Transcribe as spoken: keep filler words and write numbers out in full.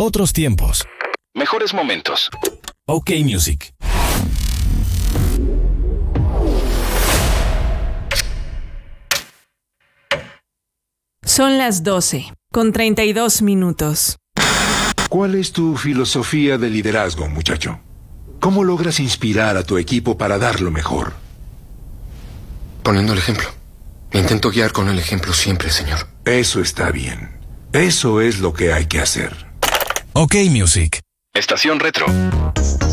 Otros tiempos. Mejores momentos. OK Music. Son las doce, con treinta y dos minutos. ¿Cuál es tu filosofía de liderazgo, muchacho? ¿Cómo logras inspirar a tu equipo para dar lo mejor? Poniendo el ejemplo. Intento guiar con el ejemplo siempre, señor. Eso está bien. Eso es lo que hay que hacer. OK Music. Estación Retro.